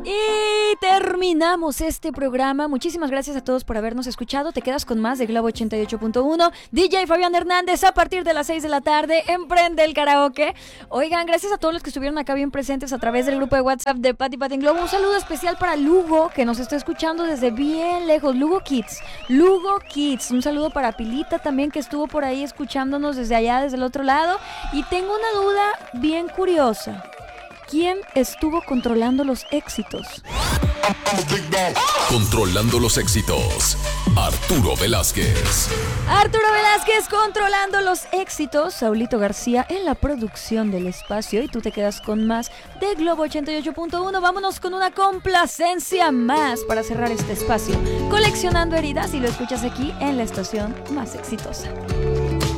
Y terminamos este programa. Muchísimas gracias a todos por habernos escuchado. Te quedas con más de Globo 88.1. DJ Fabián Hernández a partir de las 6 de la tarde. Emprende el karaoke. Oigan, gracias a todos los que estuvieron acá bien presentes a través del grupo de WhatsApp de Pati Pati en Globo. Un saludo especial para Lugo, que nos está escuchando desde bien lejos. Lugo Kids. Un saludo para Pilita también, que estuvo por ahí escuchándonos desde allá, desde el otro lado. Y tengo una duda bien curiosa. ¿Quién estuvo controlando los éxitos? Controlando los éxitos, Arturo Velázquez. Arturo Velázquez controlando los éxitos. Saulito García en la producción del espacio. Y tú te quedas con más de Globo 88.1. Vámonos con una complacencia más para cerrar este espacio. Coleccionando heridas, y lo escuchas aquí en la estación más exitosa.